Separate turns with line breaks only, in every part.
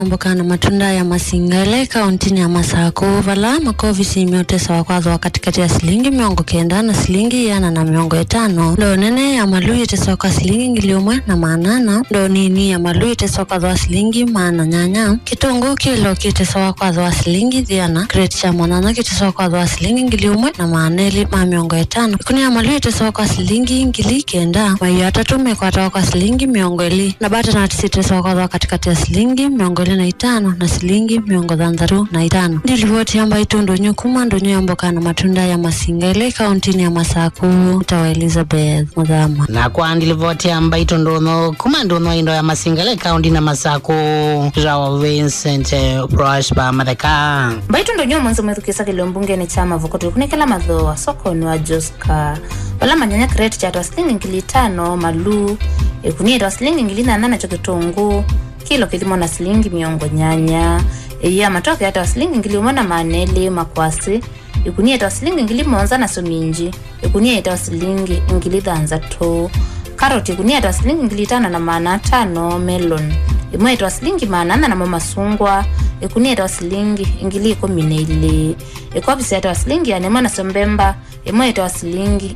Mboka na matunda ya Masingale kaunti ya Masako vala makovisi imeotesa wakwazo katikati ya shilingi 90 na shilingi 105 ndo nene ya malu yetesa kwa shilingi ngiliumwe na maanana ndo nini ya malu yetesa kwa shilingi maana nyanya kitongo kilo kitesa wakwazo shilingi 100 crate cha mwanana kitesa kwa shilingi ngiliumwe na maaneli 105 kuna ya malu yetesa kwa shilingi ngili kenda mayu atatume kwa shilingi 100 na bata na tisitesa kwa katikati ya shilingi 105 na shilingi 135 ndilivoti amba itondo nyukuma ndo nyamboka na matunda ya Masingale kaunti ya Masako tawa Elizabeth Mudhama
na kwa ndilivoti amba itondo no kumando no indo ya Masingale kaunti na Masako Rawa Vincent Prosper Madaka
baitondo nyo mwanzo mwerukisa kile mbunge ni chama vokoto kunekela madhoa soko ni wa Joska wala manyanya crate cha shilingi ngili 5 malu ekunie shilingi ngili 8 chokitongo kilo kilimo na shilingi 100 nyanya ya matoke hata shilingi ngili 1 manele makwasi ikunie hata shilingi ngili 1 na sominji ikunie hata shilingi ngili 3 karoti ikunie hata shilingi ngili 5 na maana 5 melon imwe hata shilingi maana na mama sungwa ikunie hata shilingi ngili 14 ekwabisi hata shilingi ya na sombemba imwe hata shilingi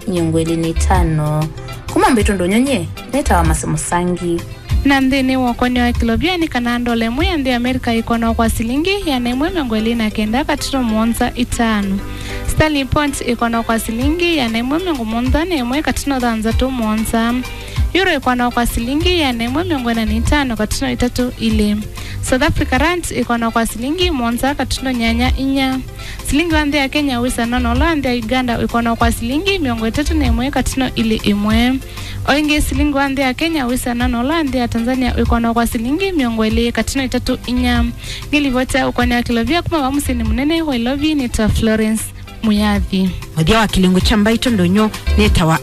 5 kuma mbeto ndonyonye neta wa masimusangi
na ndini wakoni wa kilobiani kanando lemwe ya ndi Amerika ikono kwa shilingi ya nemwe 29 katiro mwonza 5 Stanley Point ikono kwa shilingi ya nemwe 1 katino 3 mwonza Euro ikono kwa shilingi ya nemwe 45 katino 3 ile South Africa Rand ikono kwa shilingi mwonza katino nyanya inya shilingi wande ya Kenya wisa nono wande ya Uganda ikono kwa shilingi 31 katino ile imwe Oinge shilingi wande ya Kenya wisa nono wande ya Tanzania ikono kwa shilingi 2 katino 3 inya ngilivota ukone wa kilovia kuma wamusini munene wa ilovi nita Florence Muyathi
Mwadia wa kilingu chamba ito ndonyo neta wa